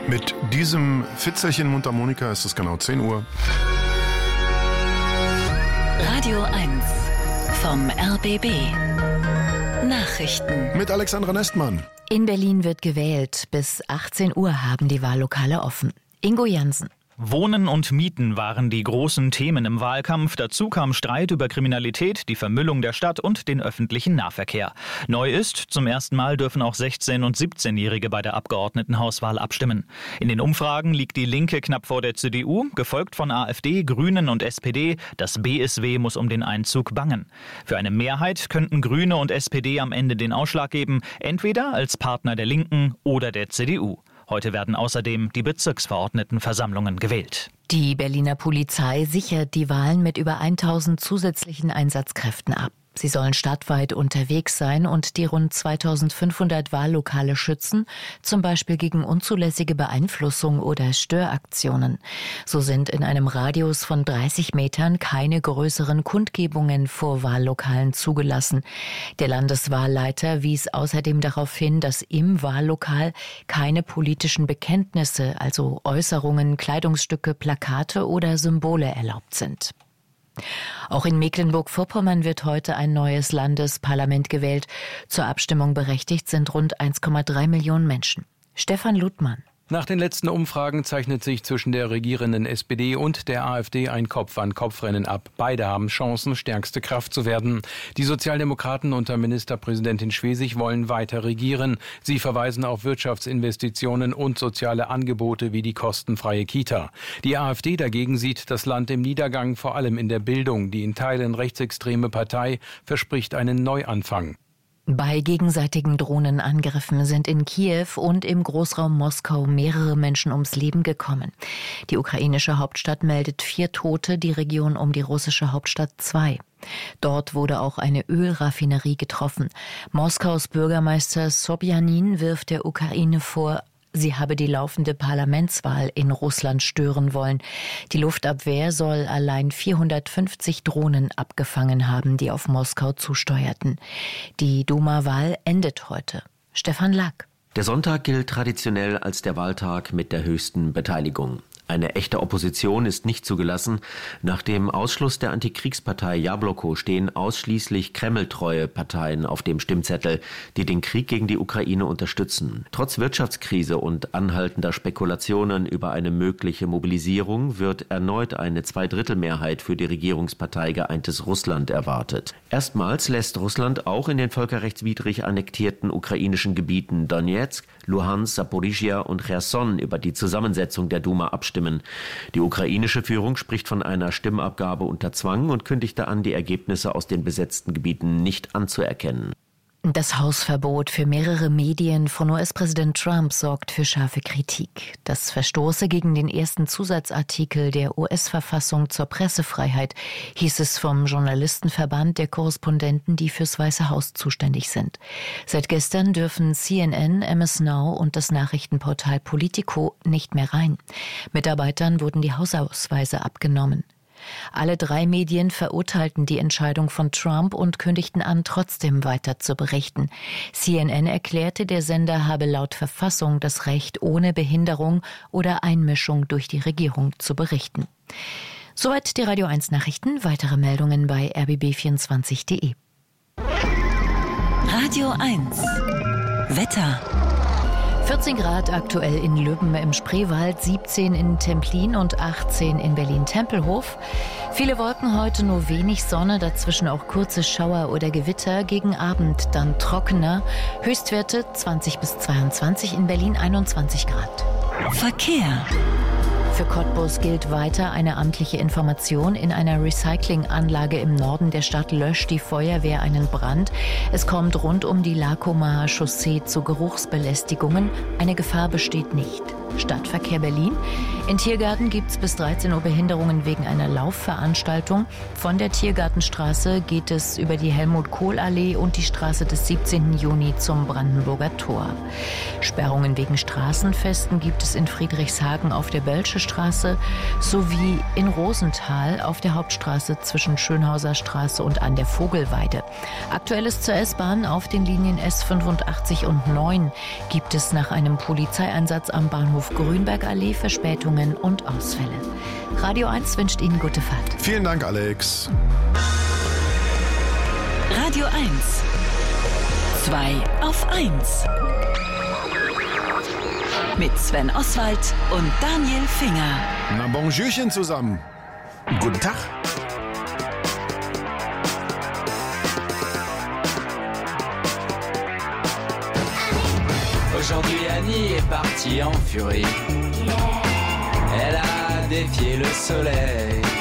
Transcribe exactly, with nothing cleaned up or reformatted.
Mit diesem Fitzelchen Mundharmonika ist es genau zehn Uhr. Radio eins vom R B B. Nachrichten. Mit Alexandra Nestmann. In Berlin wird gewählt. Bis achtzehn Uhr haben die Wahllokale offen. Ingo Jansen. Wohnen und Mieten waren die großen Themen im Wahlkampf. Dazu kam Streit über Kriminalität, die Vermüllung der Stadt und den öffentlichen Nahverkehr. Neu ist, zum ersten Mal dürfen auch sechzehn- und siebzehnjährige bei der Abgeordnetenhauswahl abstimmen. In den Umfragen liegt die Linke knapp vor der C D U, gefolgt von AfD, Grünen und S P D. Das B S W muss um den Einzug bangen. Für eine Mehrheit könnten Grüne und S P D am Ende den Ausschlag geben, entweder als Partner der Linken oder der C D U. Heute werden außerdem die Bezirksverordnetenversammlungen gewählt. Die Berliner Polizei sichert die Wahlen mit über tausend zusätzlichen Einsatzkräften ab. Sie sollen stadtweit unterwegs sein und die rund zweitausendfünfhundert Wahllokale schützen, zum Beispiel gegen unzulässige Beeinflussung oder Störaktionen. So sind in einem Radius von dreißig Metern keine größeren Kundgebungen vor Wahllokalen zugelassen. Der Landeswahlleiter wies außerdem darauf hin, dass im Wahllokal keine politischen Bekenntnisse, also Äußerungen, Kleidungsstücke, Plakate oder Symbole erlaubt sind. Auch in Mecklenburg-Vorpommern wird heute ein neues Landesparlament gewählt. Zur Abstimmung berechtigt sind rund eins Komma drei Millionen Menschen. Stefan Ludmann. Nach den letzten Umfragen zeichnet sich zwischen der regierenden S P D und der AfD ein Kopf-an-Kopf-Rennen ab. Beide haben Chancen, stärkste Kraft zu werden. Die Sozialdemokraten unter Ministerpräsidentin Schwesig wollen weiter regieren. Sie verweisen auf Wirtschaftsinvestitionen und soziale Angebote wie die kostenfreie Kita. Die AfD dagegen sieht das Land im Niedergang, vor allem in der Bildung. Die in Teilen rechtsextreme Partei verspricht einen Neuanfang. Bei gegenseitigen Drohnenangriffen sind in Kiew und im Großraum Moskau mehrere Menschen ums Leben gekommen. Die ukrainische Hauptstadt meldet vier Tote, die Region um die russische Hauptstadt zwei. Dort wurde auch eine Ölraffinerie getroffen. Moskaus Bürgermeister Sobjanin wirft der Ukraine vor, sie habe die laufende Parlamentswahl in Russland stören wollen. Die Luftabwehr soll allein vierhundertfünfzig Drohnen abgefangen haben, die auf Moskau zusteuerten. Die Duma-Wahl endet heute. Stefan Lack. Der Sonntag gilt traditionell als der Wahltag mit der höchsten Beteiligung. Eine echte Opposition ist nicht zugelassen. Nach dem Ausschluss der Antikriegspartei Jabloko stehen ausschließlich kremltreue Parteien auf dem Stimmzettel, die den Krieg gegen die Ukraine unterstützen. Trotz Wirtschaftskrise und anhaltender Spekulationen über eine mögliche Mobilisierung wird erneut eine Zweidrittelmehrheit für die Regierungspartei Geeintes Russland erwartet. Erstmals lässt Russland auch in den völkerrechtswidrig annektierten ukrainischen Gebieten Donetsk, Luhansk, Saporischschja und Cherson über die Zusammensetzung der Duma abstimmen. Die ukrainische Führung spricht von einer Stimmabgabe unter Zwang und kündigte an, die Ergebnisse aus den besetzten Gebieten nicht anzuerkennen. Das Hausverbot für mehrere Medien von U S-Präsident Trump sorgt für scharfe Kritik. Das verstoße gegen den ersten Zusatzartikel der U S-Verfassung zur Pressefreiheit, hieß es vom Journalistenverband der Korrespondenten, die fürs Weiße Haus zuständig sind. Seit gestern dürfen C N N, M S Now und das Nachrichtenportal Politico nicht mehr rein. Mitarbeitern wurden die Hausausweise abgenommen. Alle drei Medien verurteilten die Entscheidung von Trump und kündigten an, trotzdem weiter zu berichten. C N N erklärte, der Sender habe laut Verfassung das Recht, ohne Behinderung oder Einmischung durch die Regierung zu berichten. Soweit die Radio eins Nachrichten. Weitere Meldungen bei r b b vierundzwanzig punkt de. Radio eins Wetter. vierzehn Grad aktuell in Lübben im Spreewald, siebzehn in Templin und achtzehn in Berlin-Tempelhof. Viele Wolken heute, nur wenig Sonne, dazwischen auch kurze Schauer oder Gewitter. Gegen Abend dann trockener. Höchstwerte zwanzig bis zweiundzwanzig, in Berlin einundzwanzig Grad. Verkehr. Für Cottbus gilt weiter eine amtliche Information. In einer Recyclinganlage im Norden der Stadt löscht die Feuerwehr einen Brand. Es kommt rund um die Lakomaer Chaussee zu Geruchsbelästigungen. Eine Gefahr besteht nicht. Stadtverkehr Berlin. In Tiergarten gibt es bis dreizehn Uhr Behinderungen wegen einer Laufveranstaltung. Von der Tiergartenstraße geht es über die Helmut-Kohl-Allee und die Straße des siebzehnten Juni zum Brandenburger Tor. Sperrungen wegen Straßenfesten gibt es in Friedrichshagen auf der Bölsche Straße sowie in Rosenthal auf der Hauptstraße zwischen Schönhauser Straße und an der Vogelweide. Aktuelles zur S-Bahn: auf den Linien S fünfundachtzig und neun gibt es nach einem Polizeieinsatz am Bahnhof Bahnhof Grünbergallee Verspätungen und Ausfälle. Radio eins wünscht Ihnen gute Fahrt. Vielen Dank, Alex. Radio eins. zwei auf eins. Mit Sven Oswald und Daniel Finger. Na, bonjourchen zusammen. Guten Tag. Aujourd'hui Annie est partie en furie. Elle a défié le soleil.